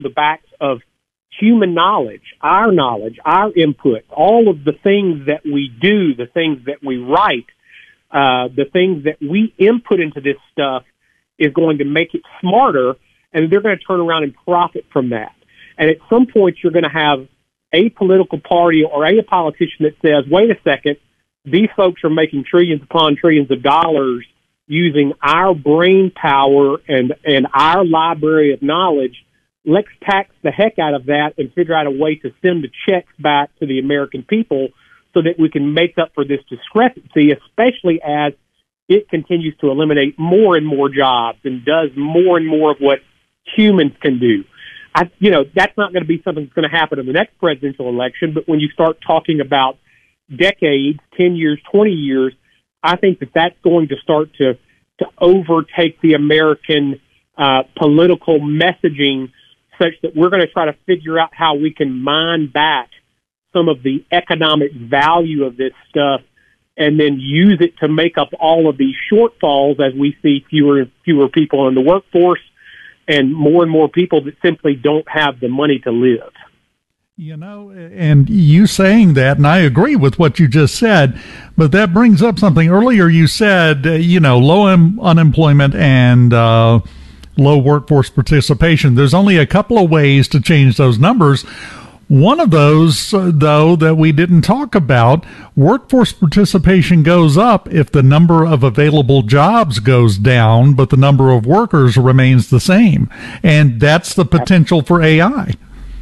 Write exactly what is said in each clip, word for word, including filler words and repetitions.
the backs of human knowledge, our knowledge, our input, all of the things that we do, the things that we write, uh, the things that we input into this stuff is going to make it smarter, and they're going to turn around and profit from that. And at some point, you're going to have a political party or a politician that says, wait a second, these folks are making trillions upon trillions of dollars using our brain power and, and our library of knowledge. Let's tax the heck out of that and figure out a way to send the checks back to the American people so that we can make up for this discrepancy, especially as it continues to eliminate more and more jobs and does more and more of what humans can do. I, you know, that's not going to be something that's going to happen in the next presidential election, but when you start talking about decades, ten years, twenty years, I think that that's going to start to, to overtake the American uh, political messaging such that we're going to try to figure out how we can mine back some of the economic value of this stuff and then use it to make up all of these shortfalls as we see fewer and fewer people in the workforce and more and more people that simply don't have the money to live. You know, and you saying that, and I agree with what you just said, but that brings up something. Earlier you said, uh, you know, low un- unemployment and uh, low workforce participation. There's only a couple of ways to change those numbers. One of those, uh, though, that we didn't talk about, workforce participation goes up if the number of available jobs goes down, but the number of workers remains the same. And that's the potential for A I.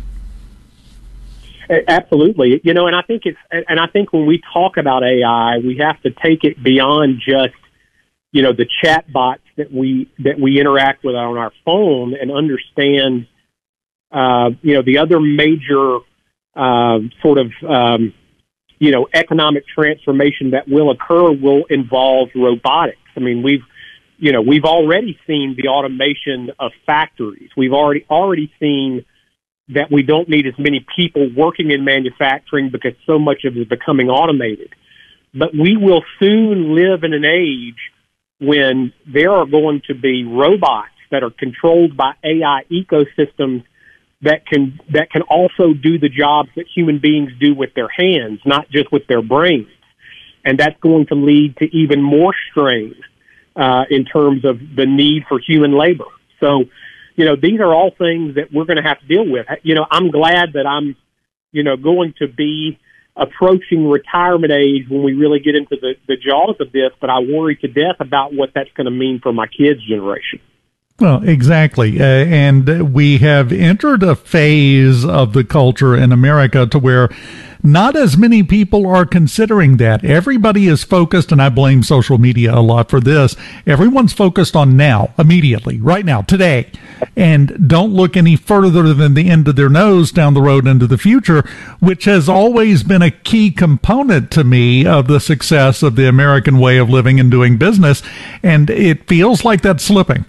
Absolutely. You know, and I think it's, and I think when we talk about A I, we have to take it beyond just, you know, the chat bots that we, that we interact with on our phone and understand, uh, you know, the other major, uh, sort of, um, you know, economic transformation that will occur will involve robotics. I mean, we've, you know, we've already seen the automation of factories. We've already, already seen that we don't need as many people working in manufacturing because so much of it is becoming automated. But we will soon live in an age when there are going to be robots that are controlled by A I ecosystems that can that can also do the jobs that human beings do with their hands, not just with their brains. And that's going to lead to even more strain uh, in terms of the need for human labor. So, you know, these are all things that we're going to have to deal with. You know, I'm glad that I'm, you know, going to be approaching retirement age when we really get into the, the jaws of this, but I worry to death about what that's going to mean for my kids' generation. Well, exactly. Uh, and we have entered a phase of the culture in America to where not as many people are considering that. Everybody is focused, and I blame social media a lot for this. Everyone's focused on now, immediately, right now, today, and don't look any further than the end of their nose down the road into the future, which has always been a key component to me of the success of the American way of living and doing business. And it feels like that's slipping.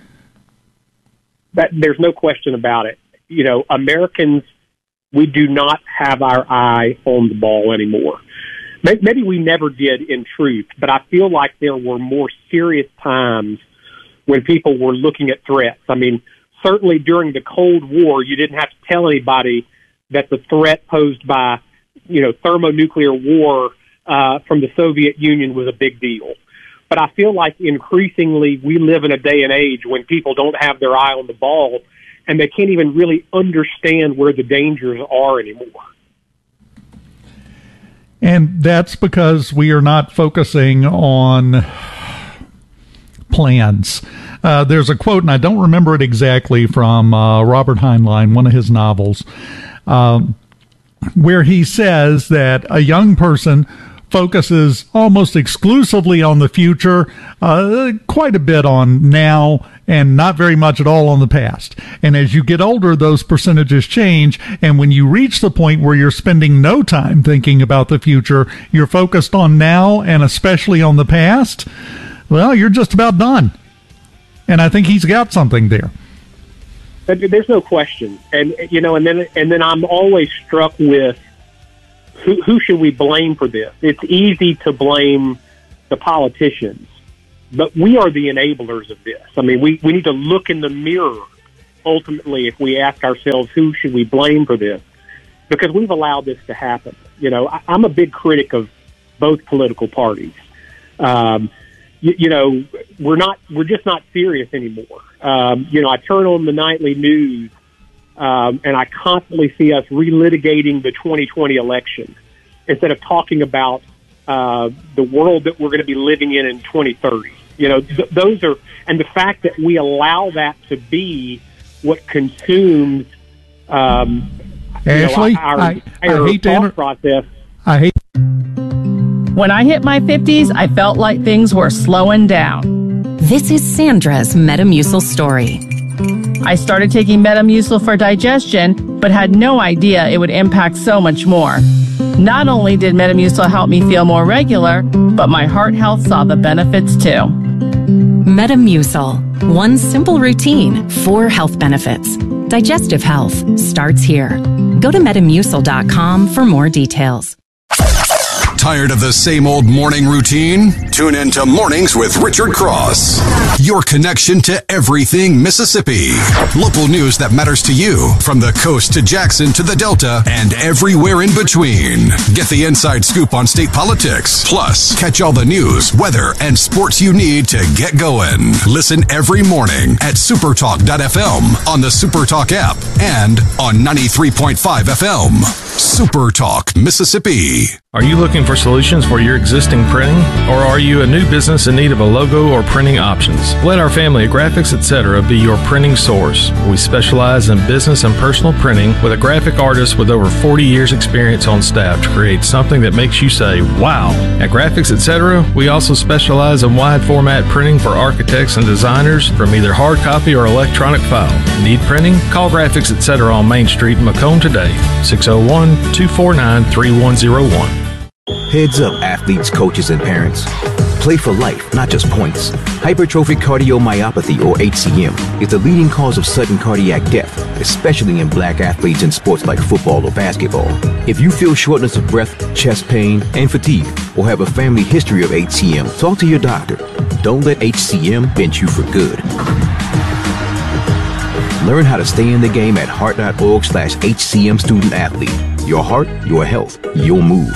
That, there's no question about it. You know, Americans, we do not have our eye on the ball anymore. Maybe we never did in truth, but I feel like there were more serious times when people were looking at threats. I mean, certainly during the Cold War, you didn't have to tell anybody that the threat posed by, you know, thermonuclear war uh, from the Soviet Union was a big deal. But I feel like increasingly we live in a day and age when people don't have their eye on the ball and they can't even really understand where the dangers are anymore. And that's because we are not focusing on plans. Uh, there's a quote, and I don't remember it exactly, from uh, Robert Heinlein, one of his novels, um, where he says that a young person focuses almost exclusively on the future, uh, quite a bit on now, and not very much at all on the past. And as you get older, those percentages change. And when you reach the point where you're spending no time thinking about the future, you're focused on now and especially on the past, well, you're just about done. And I think he's got something there. There's no question. And, you know, and then, and then I'm always struck with, Who, who should we blame for this? It's easy to blame the politicians, but we are the enablers of this. I mean, we, we need to look in the mirror ultimately, if we ask ourselves, who should we blame for this? Because we've allowed this to happen. You know, I, I'm a big critic of both political parties. Um, you, you know, we're not, we're just not serious anymore. Um, you know, I turn on the nightly news, um, and I constantly see us relitigating the twenty twenty election instead of talking about uh, the world that we're going to be living in in twenty thirty. You know, th- those are, and the fact that we allow that to be what consumes, um, Ashley, you know, our, I, our I hate to thought inter- process. I hate. When I hit my fifties, I felt like things were slowing down. This is Sandra's Metamucil story. I started taking Metamucil for digestion, but had no idea it would impact so much more. Not only did Metamucil help me feel more regular, but my heart health saw the benefits too. Metamucil. One simple routine, four health benefits. Digestive health starts here. Go to metamucil dot com for more details. Tired of the same old morning routine? Tune in to Mornings with Richard Cross. Your connection to everything Mississippi. Local news that matters to you, from the coast to Jackson to the Delta and everywhere in between. Get the inside scoop on state politics. Plus, catch all the news, weather, and sports you need to get going. Listen every morning at supertalk dot f m, on the Supertalk app, and on ninety-three point five F M. Supertalk, Mississippi. Are you looking for solutions for your existing printing? Or are you a new business in need of a logo or printing options? Let our family at Graphics Etc. be your printing source. We specialize in business and personal printing with a graphic artist with over forty years experience on staff to create something that makes you say, wow. At Graphics Etc., we also specialize in wide format printing for architects and designers from either hard copy or electronic file. Need printing? Call Graphics Etc. on Main Street in Macomb today, six oh one, two four nine, three one oh one. Heads up, athletes, coaches, and parents. Play for life, not just points. Hypertrophic cardiomyopathy, or H C M, is the leading cause of sudden cardiac death, especially in black athletes in sports like football or basketball. If you feel shortness of breath, chest pain, and fatigue, or have a family history of H C M, talk to your doctor. Don't let H C M bench you for good. Learn how to stay in the game at heart.org slash HCM student athlete. Your heart, your health, your move.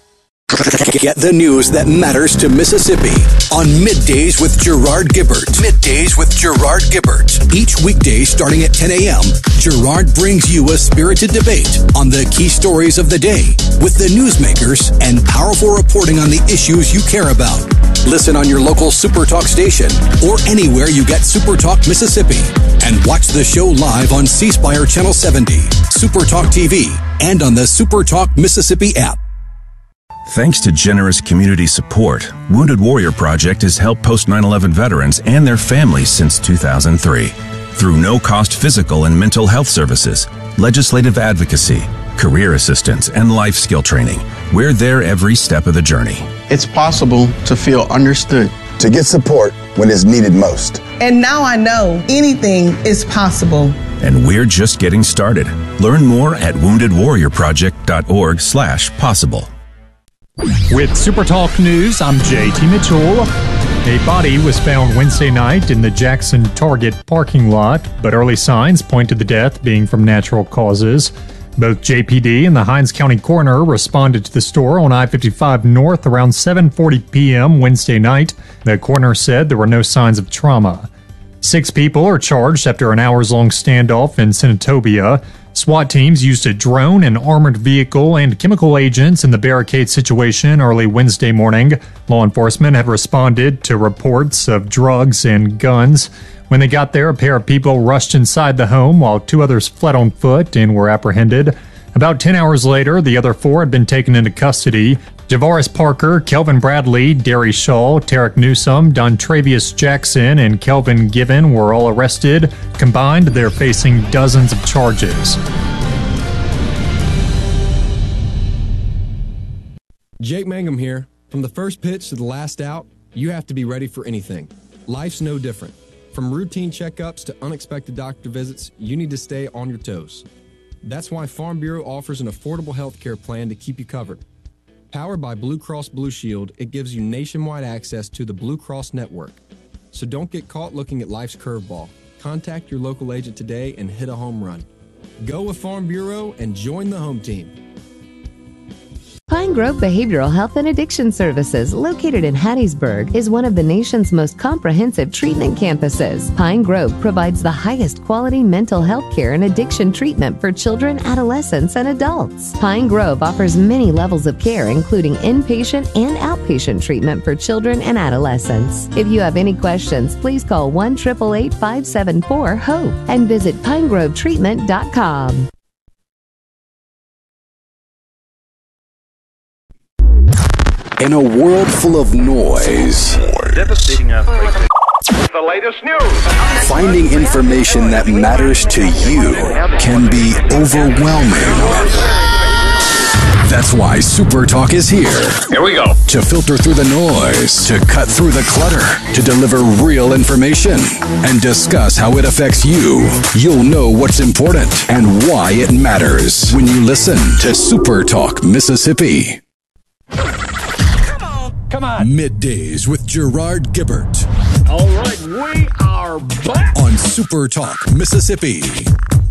Get the news that matters to Mississippi on Middays with Gerard Gibbert. Middays with Gerard Gibbert. Each weekday starting at ten a.m., Gerard brings you a spirited debate on the key stories of the day with the newsmakers and powerful reporting on the issues you care about. Listen on your local Supertalk station or anywhere you get Supertalk Mississippi. And watch the show live on C Spire Channel seventy, Supertalk T V, and on the Supertalk Mississippi app. Thanks to generous community support, Wounded Warrior Project has helped post nine eleven veterans and their families since two thousand three. Through no-cost physical and mental health services, legislative advocacy, career assistance, and life skill training, we're there every step of the journey. It's possible to feel understood. To get support when it's needed most. And now I know anything is possible. And we're just getting started. Learn more at wounded warrior project dot org slash possible. With SuperTalk News, I'm J T Mitchell. A body was found Wednesday night in the Jackson Target parking lot, but early signs point to the death being from natural causes. Both J P D and the Hinds County coroner responded to the store on I fifty-five North around seven forty p.m. Wednesday night. The coroner said there were no signs of trauma. Six people are charged after an hours-long standoff in Senatobia. SWAT teams used a drone, an armored vehicle, and chemical agents in the barricade situation early Wednesday morning. Law enforcement have responded to reports of drugs and guns. When they got there, a pair of people rushed inside the home while two others fled on foot and were apprehended. About ten hours later, the other four had been taken into custody. Javaris Parker, Kelvin Bradley, Derry Shaw, Tarek Newsome, Dontravius Jackson, and Kelvin Given were all arrested. Combined, they're facing dozens of charges. Jake Mangum here. From the first pitch to the last out, you have to be ready for anything. Life's no different. From routine checkups to unexpected doctor visits, you need to stay on your toes. That's why Farm Bureau offers an affordable health care plan to keep you covered. Powered by Blue Cross Blue Shield, it gives you nationwide access to the Blue Cross network. So don't get caught looking at life's curveball. Contact your local agent today and hit a home run. Go with Farm Bureau and join the home team. Pine Grove Behavioral Health and Addiction Services, located in Hattiesburg, is one of the nation's most comprehensive treatment campuses. Pine Grove provides the highest quality mental health care and addiction treatment for children, adolescents, and adults. Pine Grove offers many levels of care, including inpatient and outpatient treatment for children and adolescents. If you have any questions, please call one eight eight eight, five seven four, HOPE and visit pine grove treatment dot com. In a world full of noise, devastating earthquake. The latest news. Finding information that matters to you can be overwhelming. That's why Super Talk is here. Here we go. To filter through the noise, to cut through the clutter, to deliver real information, and discuss how it affects you. You'll know what's important and why it matters when you listen to Super Talk Mississippi. Come on. Middays with Gerard Gibbert. All right, we are back on Super Talk Mississippi.